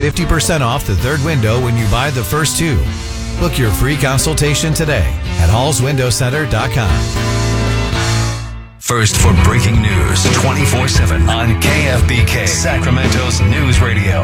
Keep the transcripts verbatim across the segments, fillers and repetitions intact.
fifty percent off the third window when you buy the first two. Book your free consultation today at halls window center dot com. First for breaking news twenty-four seven on K F B K, Sacramento's news radio.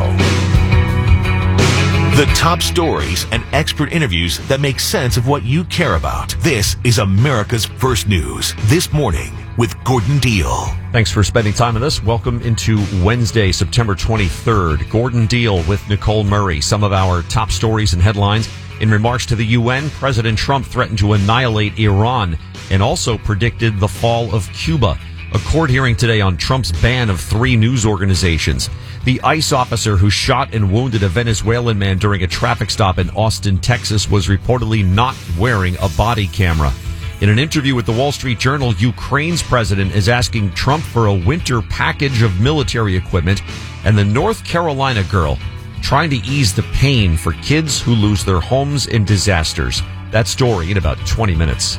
The top stories and expert interviews that make sense of what you care about. This is America's First News. This morning with Gordon Deal. Thanks for spending time with us. Welcome into Wednesday, September twenty-third. Gordon Deal with Nicole Murray. Some of our top stories and headlines. In remarks to the U N, President Trump threatened to annihilate Iran and also predicted the fall of Cuba. A court hearing today on Trump's ban of three news organizations. The ICE officer who shot and wounded a Venezuelan man during a traffic stop in Austin, Texas, was reportedly not wearing a body camera. In an interview with the Wall Street Journal, Ukraine's president is asking Trump for a winter package of military equipment, and the North Carolina girl trying to ease the pain for kids who lose their homes in disasters. That story in about twenty minutes.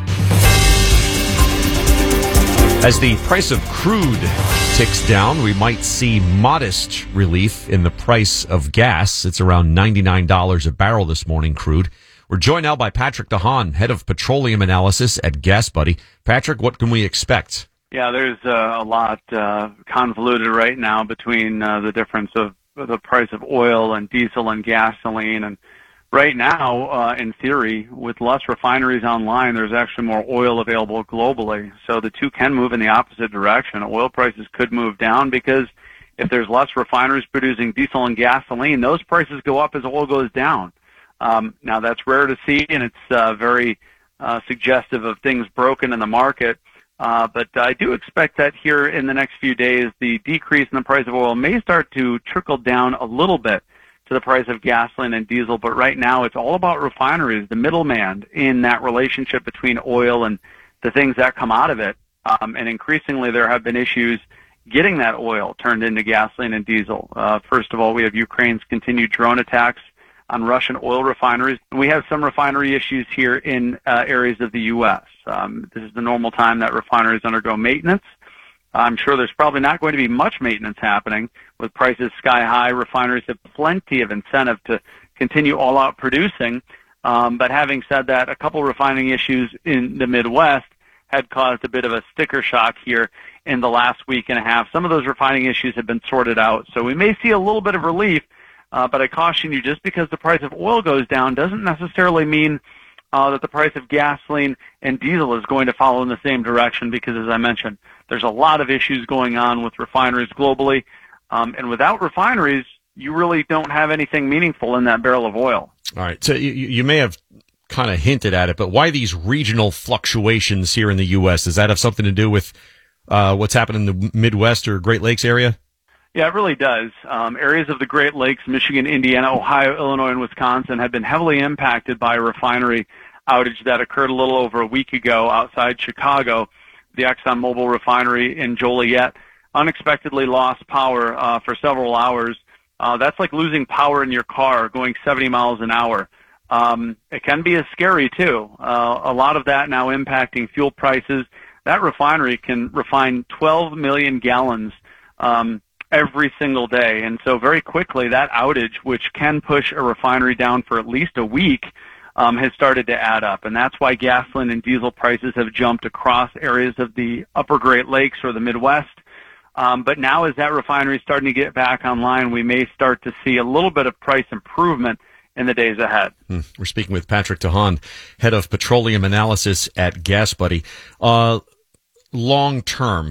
As the price of crude ticks down, we might see modest relief in the price of gas. It's around ninety-nine dollars a barrel this morning, crude. We're joined now by Patrick DeHaan, head of petroleum analysis at GasBuddy. Patrick, what can we expect? Yeah, there's uh, a lot uh, convoluted right now between uh, the difference of the price of oil and diesel and gasoline. And right now, uh, in theory, with less refineries online, there's actually more oil available globally. So the two can move in the opposite direction. Oil prices could move down because if there's less refineries producing diesel and gasoline, those prices go up as oil goes down. Um, now, that's rare to see, and it's uh, very uh, suggestive of things broken in the market. Uh, but I do expect that here in the next few days, the decrease in the price of oil may start to trickle down a little bit to the price of gasoline and diesel. But right now, it's all about refineries, the middleman in that relationship between oil and the things that come out of it. Um, and increasingly, there have been issues getting that oil turned into gasoline and diesel. Uh, first of all, we have Ukraine's continued drone attacks on Russian oil refineries. And we have some refinery issues here in uh, areas of the U S. Um, this is the normal time that refineries undergo maintenance. I'm sure there's probably not going to be much maintenance happening. With prices sky high, refineries have plenty of incentive to continue all-out producing. Um, but having said that, a couple refining issues in the Midwest had caused a bit of a sticker shock here in the last week and a half. Some of those refining issues have been sorted out. So we may see a little bit of relief. Uh, but I caution you, just because the price of oil goes down doesn't necessarily mean uh, that the price of gasoline and diesel is going to follow in the same direction because, as I mentioned, there's a lot of issues going on with refineries globally. Um, and without refineries, you really don't have anything meaningful in that barrel of oil. All right. So you, you may have kind of hinted at it, but why these regional fluctuations here in the U S? Does that have something to do with uh, what's happening in the Midwest or Great Lakes area? Yeah, it really does. Um, areas of the Great Lakes, Michigan, Indiana, Ohio, Illinois, and Wisconsin have been heavily impacted by a refinery outage that occurred a little over a week ago outside Chicago. The ExxonMobil refinery in Joliet unexpectedly lost power uh, for several hours. Uh, that's like losing power in your car going seventy miles an hour. Um, it can be as scary, too. Uh, a lot of that now impacting fuel prices. That refinery can refine twelve million gallons um every single day. And so very quickly, that outage, which can push a refinery down for at least a week, um, has started to add up. And that's why gasoline and diesel prices have jumped across areas of the upper Great Lakes or the Midwest. Um, but now as that refinery is starting to get back online, we may start to see a little bit of price improvement in the days ahead. Hmm. We're speaking with Patrick DeHaan, head of petroleum analysis at GasBuddy. Uh, long term,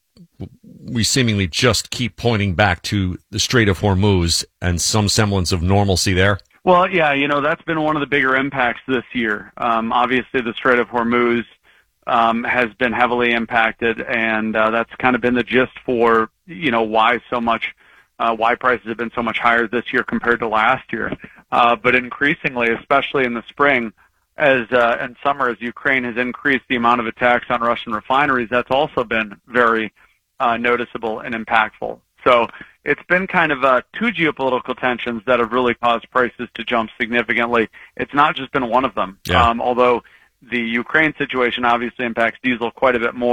we seemingly just keep pointing back to the Strait of Hormuz and some semblance of normalcy there. Well, yeah, you know, that's been one of the bigger impacts this year. Um, obviously, the Strait of Hormuz um, has been heavily impacted, and uh, that's kind of been the gist for, you know, why so much, uh, why prices have been so much higher this year compared to last year. Uh, but increasingly, especially in the spring, as uh, and summer, as Ukraine has increased the amount of attacks on Russian refineries, that's also been very Uh, noticeable and impactful. So it's been kind of uh, two geopolitical tensions that have really caused prices to jump significantly. It's not just been one of them. Yeah. Um, although the Ukraine situation obviously impacts diesel quite a bit more,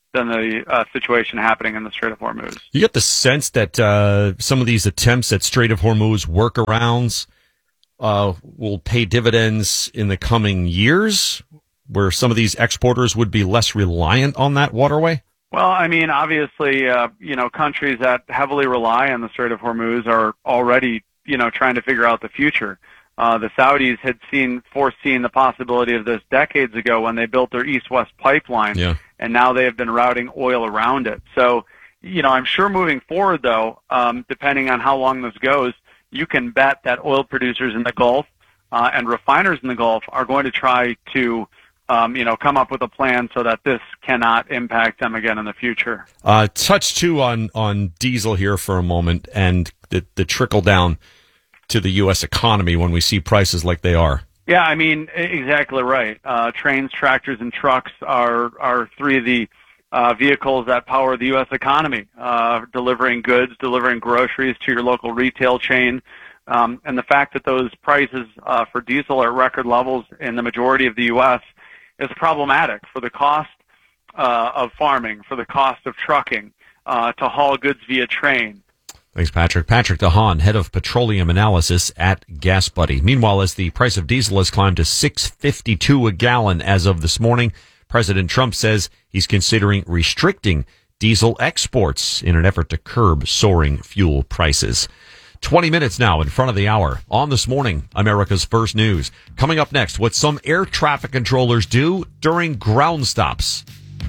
than the uh, situation happening in the Strait of Hormuz. You get the sense that uh, some of these attempts at Strait of Hormuz workarounds uh, will pay dividends in the coming years, where some of these exporters would be less reliant on that waterway? Well, I mean, obviously, uh, you know, countries that heavily rely on the Strait of Hormuz are already, you know, trying to figure out the future. Uh, the Saudis had seen, foreseen the possibility of this decades ago when they built their east-west pipeline, yeah. and now they have been routing oil around it. So, you know, I'm sure moving forward, though, um, depending on how long this goes, you can bet that oil producers in the Gulf uh, and refiners in the Gulf are going to try to, um, you know, come up with a plan so that this cannot impact them again in the future. Uh, touch, too, on, on diesel here for a moment and the, the trickle-down to the U S economy when we see prices like they are. Yeah, I mean, exactly right. Uh, trains, tractors, and trucks are, are three of the uh, vehicles that power the U S economy, uh, delivering goods, delivering groceries to your local retail chain. Um, and the fact that those prices uh, for diesel are at record levels in the majority of the U S is problematic for the cost uh, of farming, for the cost of trucking, uh, to haul goods via train. Thanks, Patrick. Patrick DeHaan, head of petroleum analysis at GasBuddy. Meanwhile, as the price of diesel has climbed to six fifty-two a gallon as of this morning, President Trump says he's considering restricting diesel exports in an effort to curb soaring fuel prices. twenty minutes now in front of the hour on This Morning, America's First News. Coming up next, what some air traffic controllers do during ground stops.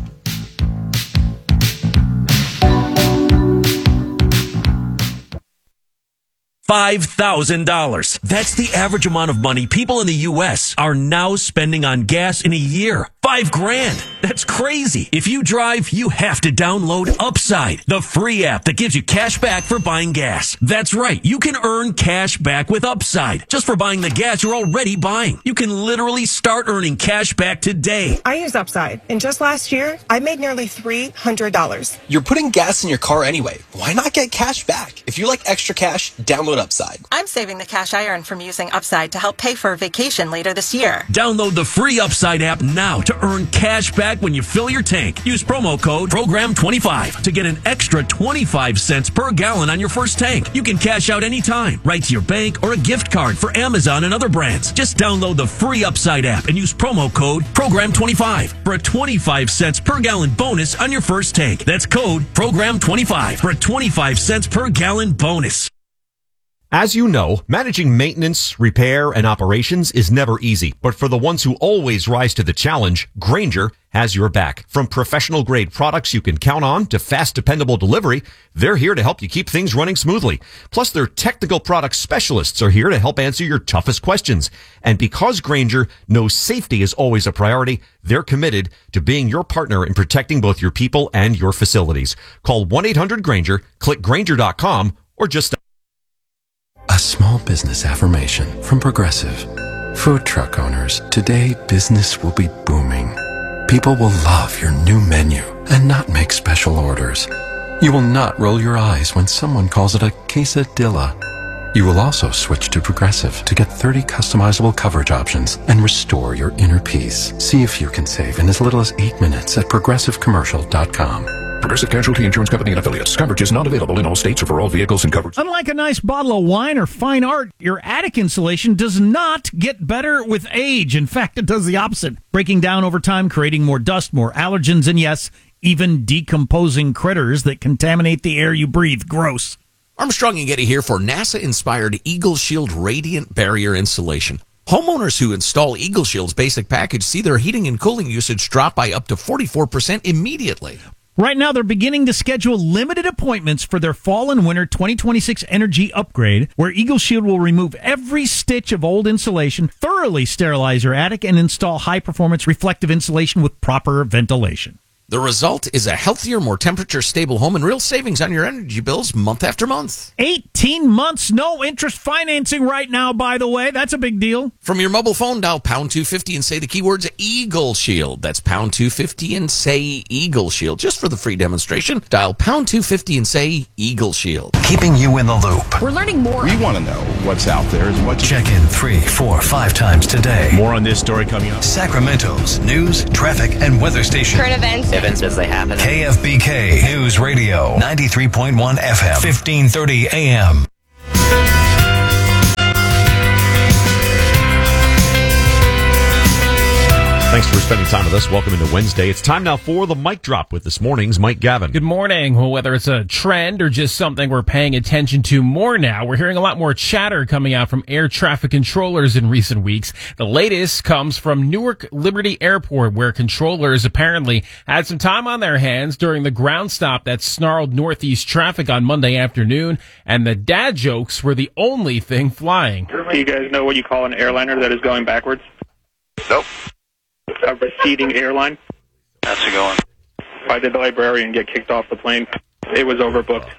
five thousand dollars. That's the average amount of money people in the U S are now spending on gas in a year. Five grand. That's crazy. If you drive, you have to download Upside, the free app that gives you cash back for buying gas. That's right. You can earn cash back with Upside just for buying the gas you're already buying. You can literally start earning cash back today. I use Upside, and just last year, I made nearly three hundred dollars. You're putting gas in your car anyway. Why not get cash back? If you like extra cash, download Upside. I'm saving the cash I earn from using Upside to help pay for a vacation later this year. Download the free Upside app now to earn cash back when you fill your tank. Use promo code program twenty-five to get an extra twenty-five cents per gallon on your first tank. You can cash out anytime, right to your bank or a gift card for Amazon and other brands. Just download the free Upside app and use promo code program twenty-five for a twenty-five cents per gallon bonus on your first tank. That's code program twenty-five for a twenty-five cents per gallon bonus. As you know, managing maintenance, repair, and operations is never easy. But for the ones who always rise to the challenge, Grainger has your back. From professional-grade products you can count on to fast, dependable delivery, they're here to help you keep things running smoothly. Plus, their technical product specialists are here to help answer your toughest questions. And because Grainger knows safety is always a priority, they're committed to being your partner in protecting both your people and your facilities. Call one eight hundred Grainger, click Grainger dot com, or just... A small business affirmation from Progressive. Food truck owners, today business will be booming. People will love your new menu and not make special orders. You will not roll your eyes when someone calls it a quesadilla. You will also switch to Progressive to get thirty customizable coverage options and restore your inner peace. See if you can save in as little as eight minutes at progressive commercial dot com. Progressive Casualty Insurance Company and Affiliates. Coverage is not available in all states or for all vehicles and coverage. Unlike a nice bottle of wine or fine art, your attic insulation does not get better with age. In fact, it does the opposite, breaking down over time, creating more dust, more allergens, and yes, even decomposing critters that contaminate the air you breathe. Gross. Armstrong and Getty here for NASA-inspired Eagle Shield Radiant Barrier Insulation. Homeowners who install Eagle Shield's basic package see their heating and cooling usage drop by up to forty-four percent immediately. Right now, they're beginning to schedule limited appointments for their fall and winter twenty twenty-six energy upgrade, where Eagle Shield will remove every stitch of old insulation, thoroughly sterilize your attic, and install high-performance reflective insulation with proper ventilation. The result is a healthier, more temperature-stable home and real savings on your energy bills month after month. eighteen months, no interest financing right now, by the way. That's a big deal. From your mobile phone, dial pound two fifty and say the keywords Eagle Shield. That's pound two fifty and say Eagle Shield. Just for the free demonstration, dial pound two fifty and say Eagle Shield. Keeping you in the loop. We're learning more. We want to know what's out there. And what Check in three, four, five times today. More on this story coming up. Sacramento's news, traffic, and weather station. Current events. events as they happen. K F B K News Radio, ninety-three point one F M, fifteen thirty A M. Thanks for spending time with us. Welcome into Wednesday. It's time now for the Mic Drop with this morning's Mike Gavin. Good morning. Well, whether it's a trend or just something we're paying attention to more now, we're hearing a lot more chatter coming out from air traffic controllers in recent weeks. The latest comes from Newark Liberty Airport, where controllers apparently had some time on their hands during the ground stop that snarled northeast traffic on Monday afternoon, and the dad jokes were the only thing flying. Do you guys know what you call an airliner that is going backwards? Nope. A receding airline. How's it going? Why did the librarian get kicked off the plane? It was overbooked.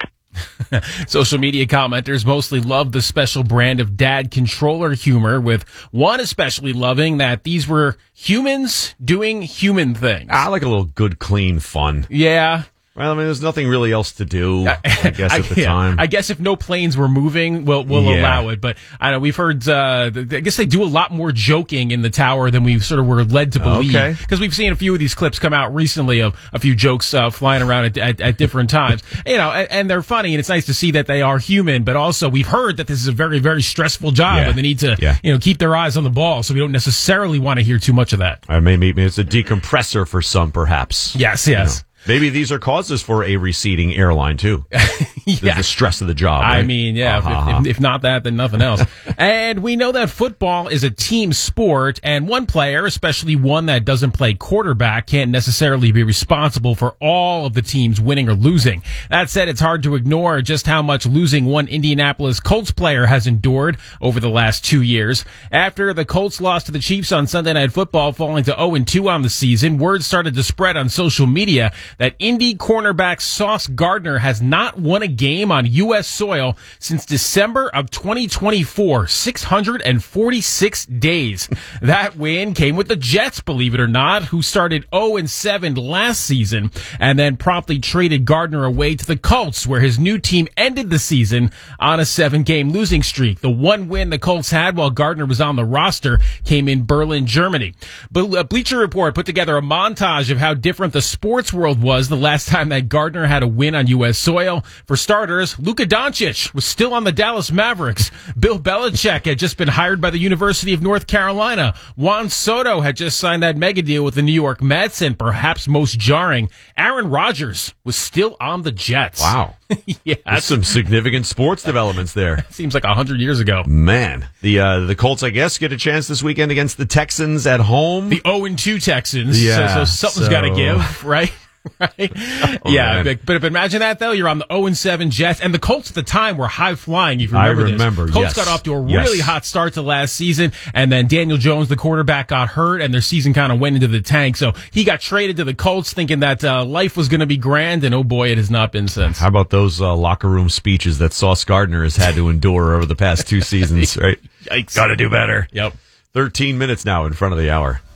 Social media commenters mostly love the special brand of dad controller humor, with one especially loving that these were humans doing human things. I like a little good, clean fun. Yeah. Well, I mean, there's nothing really else to do, I guess, at the yeah, time. I guess if no planes were moving, we'll, we'll Yeah. allow it. But I know we've heard, uh, th- I guess they do a lot more joking in the tower than we sort of were led to believe. Okay. Because we've seen a few of these clips come out recently of a few jokes uh, flying around at, at, at different times. You know, and, and they're funny, and it's nice to see that they are human. But also, we've heard that this is a very, very stressful job, Yeah. and they need to, Yeah. you know, keep their eyes on the ball. So we don't necessarily want to hear too much of that. I mean, maybe it's a decompressor for some, perhaps. Yes, yes. You know, maybe these are causes for a receding airline, too. Yeah. The, the stress of the job. I right? mean, yeah, if- Uh-huh. if, if not that, then nothing else. And we know that football is a team sport, and one player, especially one that doesn't play quarterback, can't necessarily be responsible for all of the teams winning or losing. That said, it's hard to ignore just how much losing one Indianapolis Colts player has endured over the last two years. After the Colts lost to the Chiefs on Sunday Night Football, falling to oh and two on the season, word started to spread on social media that Indy cornerback Sauce Gardner has not won a game on U S soil since December of twenty twenty-four, six hundred forty-six days. That win came with the Jets, believe it or not, who started oh and seven last season and then promptly traded Gardner away to the Colts, where his new team ended the season on a seven-game losing streak. The one win the Colts had while Gardner was on the roster came in Berlin, Germany. But Bleacher Report put together a montage of how different the sports world was the last time that Gardner had a win on U S soil. For starters, Luka Doncic was still on the Dallas Mavericks. Bill Belichick had just been hired by the University of North Carolina. Juan Soto had just signed that mega deal with the New York Mets, and perhaps most jarring, Aaron Rodgers was still on the Jets. Wow. Yeah, That's some significant sports developments there. Seems like a hundred years ago. Man, the uh, the Colts, I guess, get a chance this weekend against the Texans at home. The oh and two Texans. Yeah, So, so something's so- got to give, right? Right? Oh, yeah, man. but, but imagine that though. You're on the oh and seven Jets, and the Colts at the time were high flying. If you I remember, remember, this. Colts yes. got off to a Yes. really hot start to last season, and then Daniel Jones, the quarterback, got hurt, and their season kind of went into the tank. So he got traded to the Colts, thinking that uh, life was going to be grand, and oh boy, it has not been since. How about those uh, locker room speeches that Sauce Gardner has had to endure over the past two seasons, right? Yikes. Got to do better. Yep. thirteen minutes now in front of the hour.